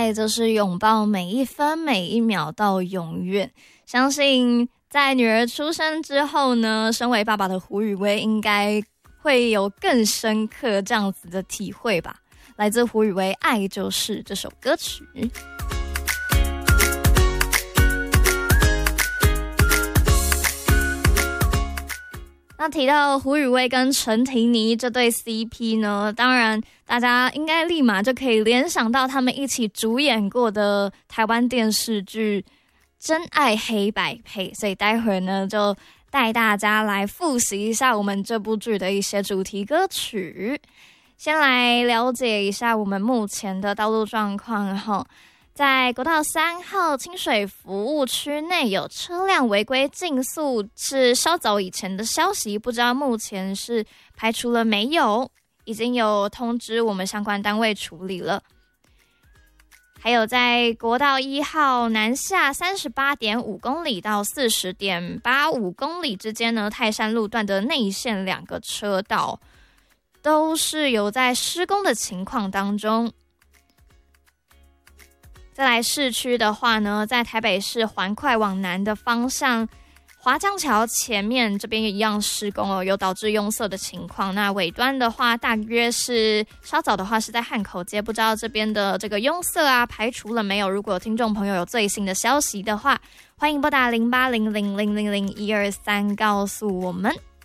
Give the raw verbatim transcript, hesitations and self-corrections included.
爱就是拥抱每一分每一秒到永远。相信在女儿出生之后呢，身为爸爸的胡宇威应该会有更深刻这样子的体会吧。来自胡宇威《爱就是》这首歌曲。那提到胡宇威跟陈婷妮这对 C P 呢，当然大家应该立马就可以联想到他们一起主演过的台湾电视剧《真爱黑白配》，所以待会儿呢就带大家来复习一下我们这部剧的一些主题歌曲。先来了解一下我们目前的道路状况后，在国道三号清水服务区内有车辆违规竞速，是稍早以前的消息，不知道目前是排除了没有，已经有通知我们相关单位处理了。还有在国道一号南下 三十八点五公里到 四十点八五公里之间呢，泰山路段的内线两个车道都是有在施工的情况当中。再来市区的话呢，在台北市环快往南的方向，华江桥前面这边一样施工哦，有导致拥塞的情况。那尾端的话，大约是稍早的话是在汉口街，不知道这边的这个拥塞啊排除了没有？如果听众朋友有最新的消息的话，欢迎拨打零八零零零零零一二三告诉我们。